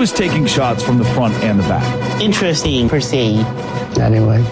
was taking shots from the front and the back. Interesting per se. Anyway.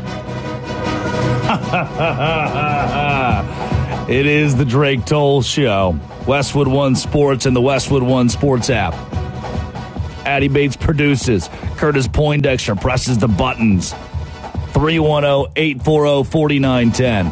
It is the Drake Toll Show. Westwood One Sports and the Westwood One Sports app. Addie Bates produces. Curtis Poindexter presses the buttons. 310-840-4910.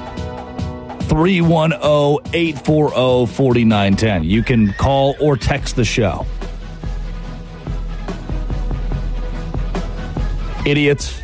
310-840-4910. You can call or text the show. Idiots.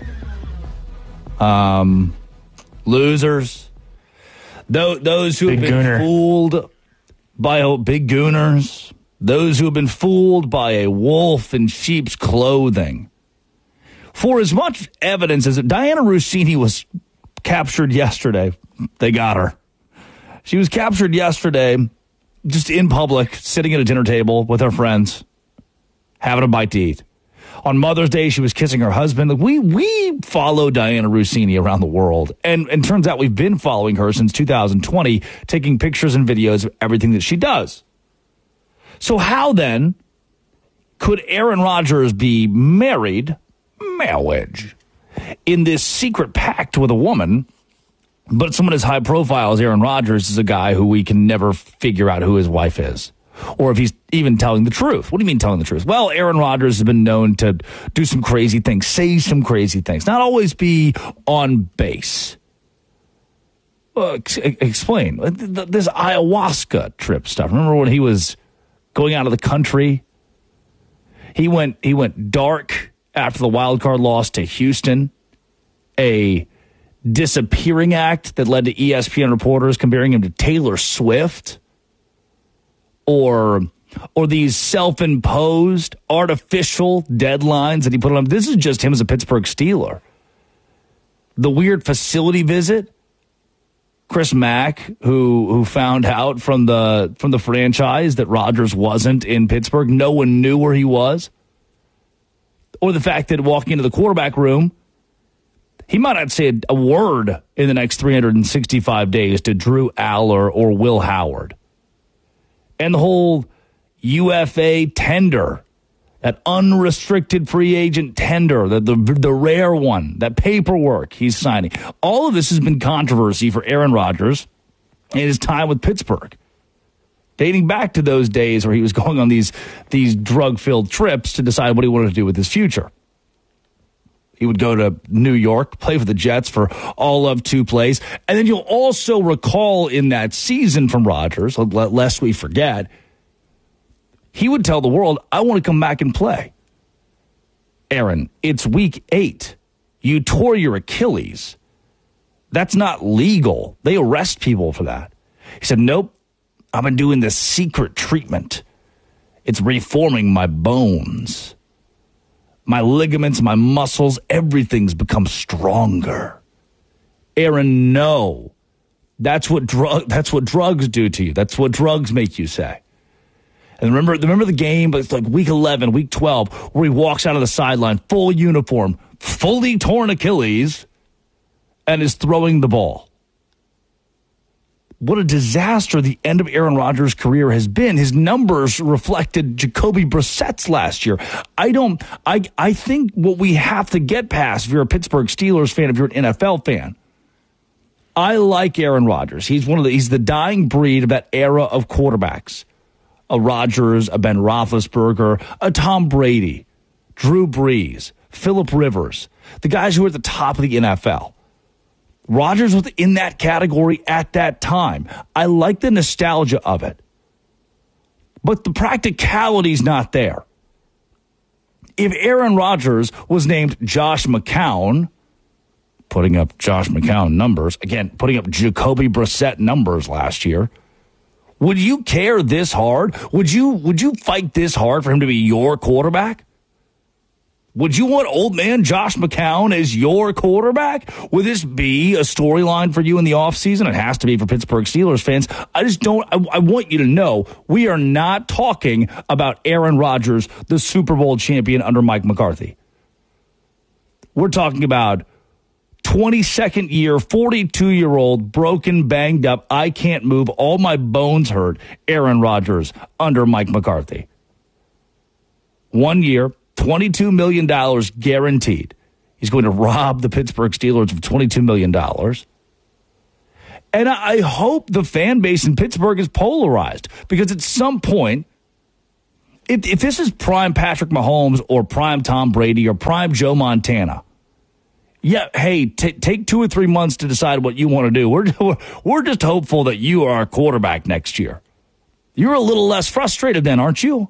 Losers. Those who have been fooled by big gooners. Those who have been fooled by a wolf in sheep's clothing. For as much evidence as Diana Rossini was captured yesterday, they got her. She was captured yesterday just in public, sitting at a dinner table with her friends, having a bite to eat. On Mother's Day, she was kissing her husband. We follow Diana Rossini around the world. And turns out we've been following her since 2020, taking pictures and videos of everything that she does. So how then could Aaron Rodgers be married, marriage, in this secret pact with a woman, but someone as high profile as Aaron Rodgers is a guy who we can never figure out who his wife is? Or if he's even telling the truth. What do you mean telling the truth? Well, Aaron Rodgers has been known to do some crazy things, say some crazy things, not always be on base. Explain. This ayahuasca trip stuff. Remember when he was going out of the country? He went dark after the wild card loss to Houston, a disappearing act that led to ESPN reporters comparing him to Taylor Swift. Or these self-imposed artificial deadlines that he put on him. This is just him as a Pittsburgh Steeler. The weird facility visit. Chris Mack, who found out from the franchise that Rodgers wasn't in Pittsburgh. No one knew where he was. Or the fact that walking into the quarterback room, he might not say a word in the next 365 days to Drew Aller or Will Howard. And the whole UFA tender, that unrestricted free agent tender, the rare one, that paperwork he's signing. All of this has been controversy for Aaron Rodgers in his time with Pittsburgh, dating back to those days where he was going on these drug-filled trips to decide what he wanted to do with his future. He would go to New York, play for the Jets for all of 2 plays. And then you'll also recall in that season from Rodgers, lest we forget, he would tell the world, I want to come back and play. Aaron, it's week 8. You tore your Achilles. That's not legal. They arrest people for that. He said, nope, I've been doing this secret treatment. It's reforming my bones. My ligaments, my muscles, everything's become stronger. Aaron, no. That's what drugs do to you. That's what drugs make you say. And remember the game, but it's like week 11, week 12, where he walks out of the sideline, full uniform, fully torn Achilles, and is throwing the ball. What a disaster the end of Aaron Rodgers' career has been. His numbers reflected Jacoby Brissett's last year. I think what we have to get past, if you're a Pittsburgh Steelers fan, if you're an NFL fan, I like Aaron Rodgers. He's the dying breed of that era of quarterbacks. A Rodgers, a Ben Roethlisberger, a Tom Brady, Drew Brees, Phillip Rivers, the guys who are at the top of the NFL. Rodgers was in that category at that time. I like the nostalgia of it. But the practicality's not there. If Aaron Rodgers was named Josh McCown, putting up Josh McCown numbers, again, putting up Jacoby Brissett numbers last year, would you care this hard? Would you fight this hard for him to be your quarterback? Would you want old man Josh McCown as your quarterback? Would this be a storyline for you in the offseason? It has to be for Pittsburgh Steelers fans. I want you to know we are not talking about Aaron Rodgers, the Super Bowl champion under Mike McCarthy. We're talking about 22nd year, 42-year-old, broken, banged up, I can't move, all my bones hurt, Aaron Rodgers under Mike McCarthy. 1 year, $22 million guaranteed. He's going to rob the Pittsburgh Steelers of $22 million. And I hope the fan base in Pittsburgh is polarized, because at some point, if this is prime Patrick Mahomes or prime Tom Brady or prime Joe Montana, yeah, hey, take 2 or 3 months to decide what you want to do. We're just hopeful that you are our quarterback next year. You're a little less frustrated then, aren't you?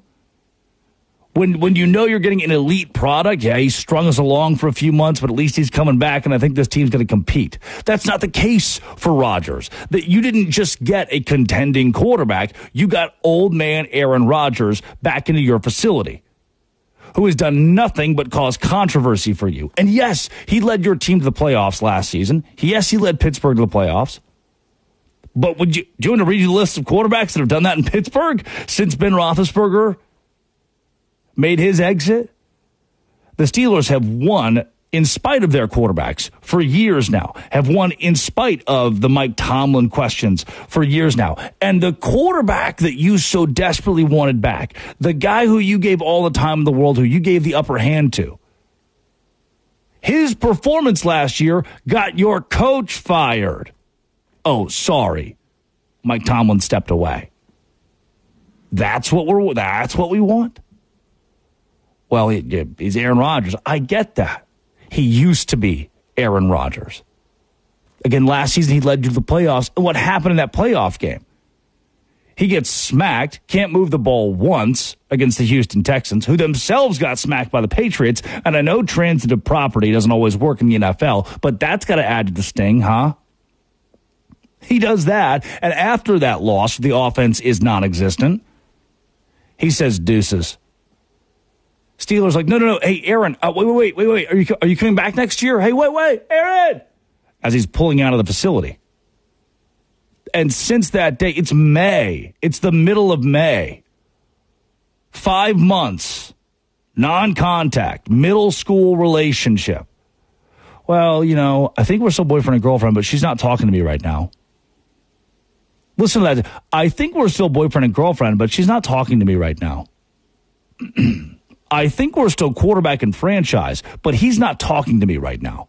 When you know you're getting an elite product, yeah, he strung us along for a few months, but at least he's coming back, and I think this team's going to compete. That's not the case for Rodgers. That you didn't just get a contending quarterback, you got old man Aaron Rodgers back into your facility, who has done nothing but cause controversy for you. And yes, he led your team to the playoffs last season. Yes, he led Pittsburgh to the playoffs. But do you want to read you the list of quarterbacks that have done that in Pittsburgh since Ben Roethlisberger made his exit? The Steelers have won in spite of their quarterbacks for years now, have won in spite of the Mike Tomlin questions for years now. And the quarterback that you so desperately wanted back, the guy who you gave all the time in the world, who you gave the upper hand to, his performance last year got your coach fired. Oh, sorry. Mike Tomlin stepped away. That's what we want? Well, he's Aaron Rodgers. I get that. He used to be Aaron Rodgers. Again, last season he led you to the playoffs. And what happened in that playoff game? He gets smacked, can't move the ball once against the Houston Texans, who themselves got smacked by the Patriots. And I know transitive property doesn't always work in the NFL, but that's got to add to the sting, huh? He does that, and after that loss, the offense is non-existent. He says deuces. Steelers like, no. Hey, Aaron, wait. Are you coming back next year? Hey, wait, Aaron! As he's pulling out of the facility. And since that day, it's May. It's the middle of May. 5 months. Non-contact. Middle school relationship. Well, I think we're still boyfriend and girlfriend, but she's not talking to me right now. Listen to that. I think we're still boyfriend and girlfriend, but she's not talking to me right now. I think we're still quarterback and franchise, but he's not talking to me right now.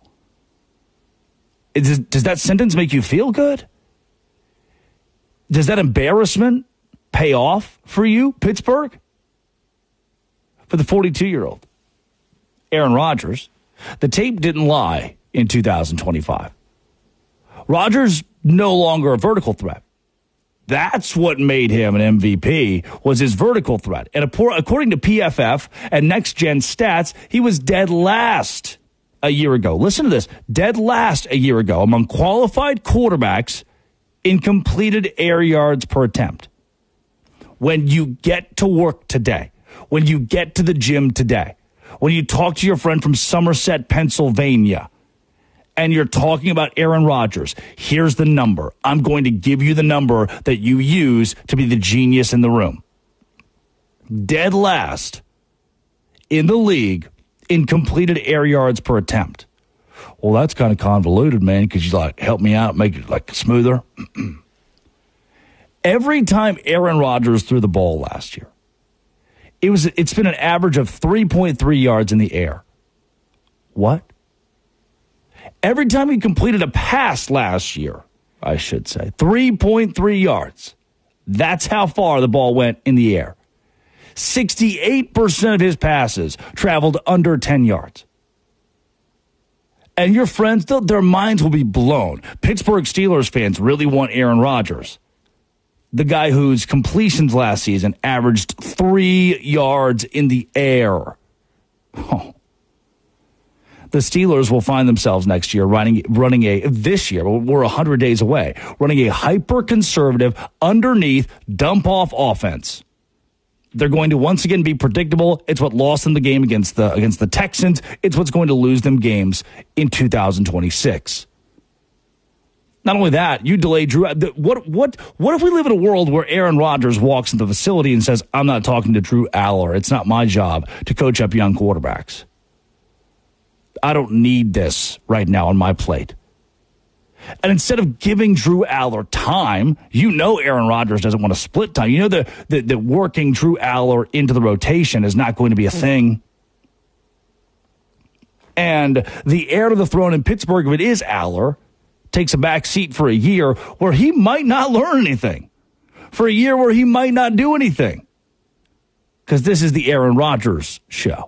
Does that sentence make you feel good? Does that embarrassment pay off for you, Pittsburgh? For the 42-year-old, Aaron Rodgers, the tape didn't lie in 2025. Rodgers no longer a vertical threat. That's what made him an MVP, was his vertical threat. And according to PFF and Next Gen Stats, he was dead last a year ago. Listen to this. Dead last a year ago among qualified quarterbacks in completed air yards per attempt. When you get to work today, when you get to the gym today, when you talk to your friend from Somerset, Pennsylvania, and you're talking about Aaron Rodgers, here's the number. I'm going to give you the number that you use to be the genius in the room. Dead last in the league in completed air yards per attempt. Well, that's kind of convoluted, man. Could you help me out, make it smoother? Every time Aaron Rodgers threw the ball last year, it's been an average of 3.3 yards in the air. What? Every time he completed a pass last year, I should say, 3.3 yards. That's how far the ball went in the air. 68% of his passes traveled under 10 yards. And your friends, their minds will be blown. Pittsburgh Steelers fans really want Aaron Rodgers, the guy whose completions last season averaged 3 yards in the air. Oh. The Steelers will find themselves next year this year, we're 100 days away, running a hyper-conservative, underneath, dump-off offense. They're going to once again be predictable. It's what lost them the game against the Texans. It's what's going to lose them games in 2026. Not only that, you delay Drew. What if we live in a world where Aaron Rodgers walks into the facility and says, I'm not talking to Drew Aller. It's not my job to coach up young quarterbacks. I don't need this right now on my plate. And instead of giving Drew Aller time, Aaron Rodgers doesn't want to split time. That working Drew Aller into the rotation is not going to be a thing. And the heir to the throne in Pittsburgh, if it is Aller, takes a back seat for a year where he might not learn anything. For a year where he might not do anything. Because this is the Aaron Rodgers show.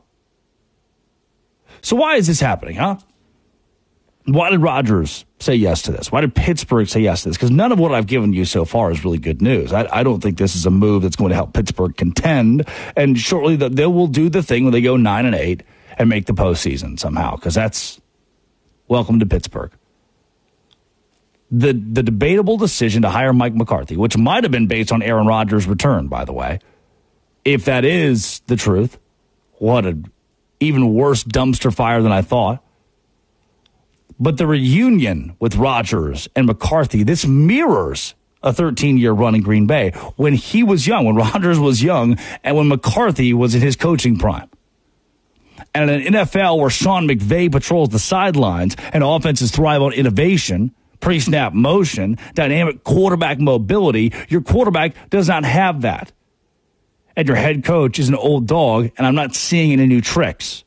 So why is this happening, huh? Why did Rodgers say yes to this? Why did Pittsburgh say yes to this? Because none of what I've given you so far is really good news. I don't think this is a move that's going to help Pittsburgh contend. And shortly they will do the thing where they go 9-8 and make the postseason somehow. Because that's welcome to Pittsburgh. The debatable decision to hire Mike McCarthy, which might have been based on Aaron Rodgers' return, by the way. If that is the truth, what an even worse dumpster fire than I thought. But the reunion with Rodgers and McCarthy, this mirrors a 13-year run in Green Bay when he was young, when Rodgers was young, and when McCarthy was in his coaching prime. And in an NFL where Sean McVay patrols the sidelines and offenses thrive on innovation, pre-snap motion, dynamic quarterback mobility, your quarterback does not have that. And your head coach is an old dog, and I'm not seeing any new tricks.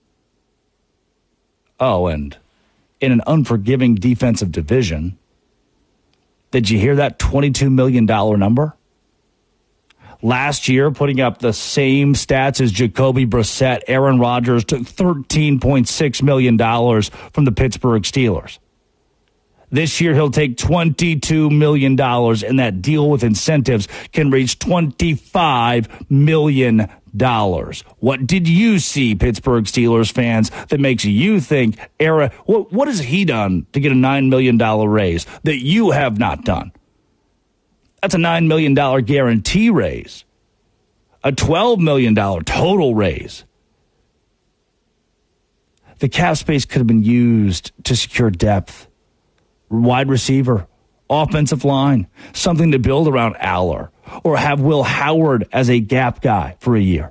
Oh, and in an unforgiving defensive division, did you hear that $22 million number? Last year, putting up the same stats as Jacoby Brissett, Aaron Rodgers took $13.6 million from the Pittsburgh Steelers. This year, he'll take $22 million, and that deal with incentives can reach $25 million. What did you see, Pittsburgh Steelers fans, that makes you think, what has he done to get a $9 million raise that you have not done? That's a $9 million guarantee raise, a $12 million total raise. The cap space could have been used to secure depth, wide receiver, offensive line, something to build around Aller, or have Will Howard as a gap guy for a year.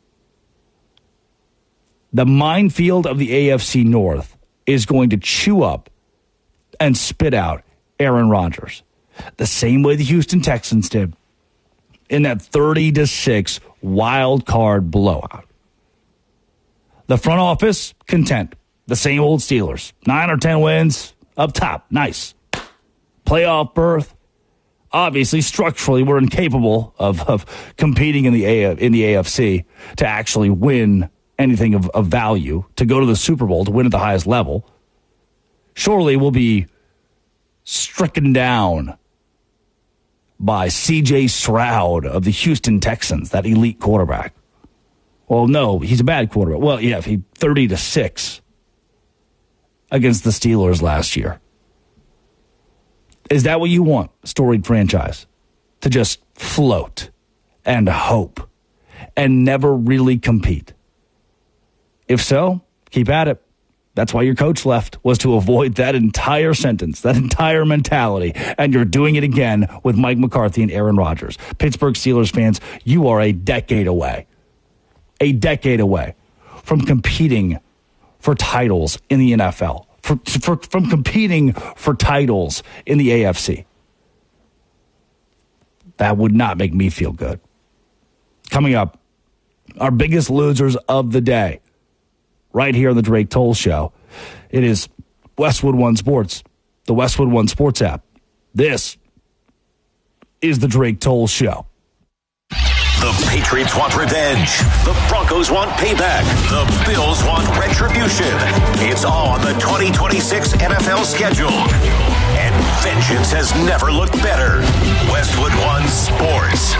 The minefield of the AFC North is going to chew up and spit out Aaron Rodgers, the same way the Houston Texans did in that 30-6 wild card blowout. The front office, content. The same old Steelers. 9 or 10 wins, up top, nice. Playoff berth. Obviously, structurally, we're incapable of competing in the AFC to actually win anything of value, to go to the Super Bowl, to win at the highest level. Surely we'll be stricken down by C.J. Stroud of the Houston Texans, that elite quarterback. Well, no, he's a bad quarterback. Well, yeah, he 30-6 against the Steelers last year. Is that what you want, storied franchise? To just float and hope and never really compete? If so, keep at it. That's why your coach left, was to avoid that entire sentence, that entire mentality. And you're doing it again with Mike McCarthy and Aaron Rodgers. Pittsburgh Steelers fans, you are a decade away from competing for titles in the NFL, from competing for titles in the AFC. That would not make me feel good. Coming up, our biggest losers of the day, right here on the Drake Toll Show. It is Westwood One Sports, the Westwood One Sports app. This is the Drake Toll Show. The Patriots want revenge. The Broncos want payback. The Bills want retribution. It's all on the 2026 NFL schedule. And vengeance has never looked better. Westwood One Sports.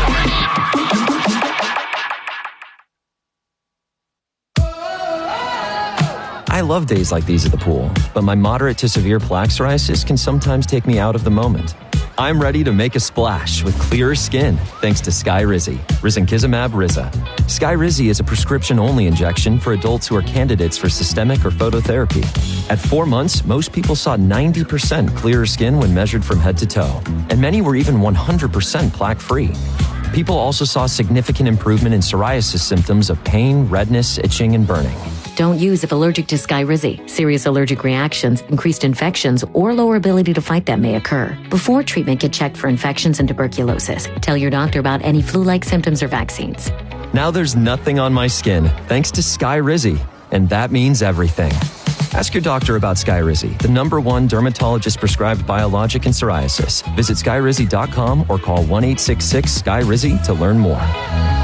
I love days like these at the pool, but my moderate to severe plaque psoriasis can sometimes take me out of the moment. I'm ready to make a splash with clearer skin thanks to Skyrizi, Risankizumab Riza. Skyrizi is a prescription-only injection for adults who are candidates for systemic or phototherapy. At 4 months, most people saw 90% clearer skin when measured from head to toe, and many were even 100% plaque-free. People also saw significant improvement in psoriasis symptoms of pain, redness, itching, and burning. Don't use if allergic to Skyrizi. Serious allergic reactions, increased infections, or lower ability to fight them may occur. Before treatment, get checked for infections and tuberculosis. Tell your doctor about any flu-like symptoms or vaccines. Now there's nothing on my skin thanks to Skyrizi, and that means everything. Ask your doctor about Skyrizi, the #1 dermatologist-prescribed biologic in psoriasis. Visit skyrizi.com or call 1-866-SKYRIZI to learn more.